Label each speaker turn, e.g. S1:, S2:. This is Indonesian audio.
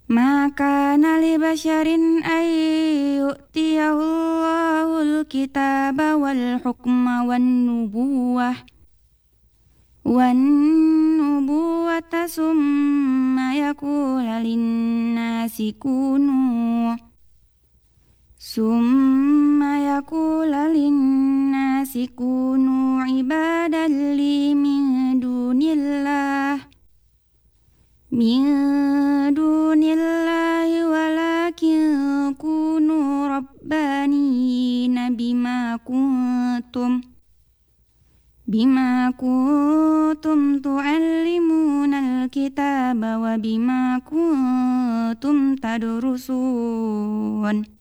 S1: Ma kana li basyarin ay yu'tiyahul kitaba wal hukma wan nubuwata summa yakula linnasi kunu ibadan li min dunillahi walakin kunu rabbanina bima kuntum tu'allimuna alkitaba wa bima kuntum tadrusun.